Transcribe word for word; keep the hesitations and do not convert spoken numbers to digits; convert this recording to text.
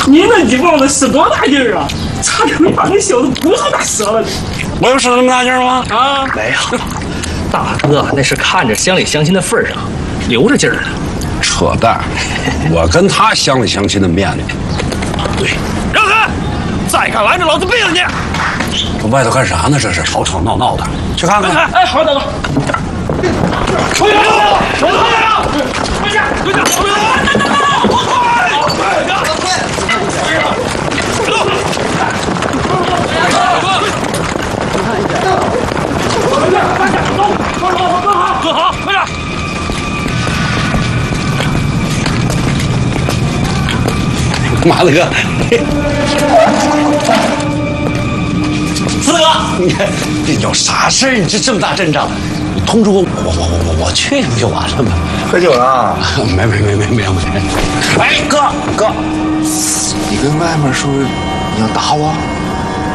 你那一棒子使多大劲儿啊！差点没把那小子骨头打折了。 我有使那么大劲儿吗？ 啊， 没有，大哥那是看着乡里乡亲的份上，留着劲儿呢。 扯淡！我跟他乡里乡亲的面子。 对， 让开！再敢拦着老子毙了你！ 这外头干啥呢？这是吵吵闹闹的，去看看。 哎，好，大哥。 快点！快点！快点！快点！哥好，快点！ 马大哥， 四哥， 你看这有啥事儿？你这这么大阵仗，你通知我，我我我我我去不就完了吗？ 喝酒了啊？ 没没没没没有没。 哎，哥哥，你跟外面说你要打我？